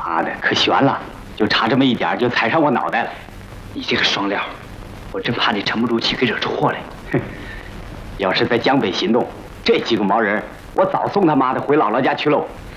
妈的，可悬了，就差这么一点就踩上我脑袋了。 你这个双料，我真怕你沉不住气给惹出祸来。 哼，要是在江北行动，这几个毛人，我早送他妈的回姥姥家去喽。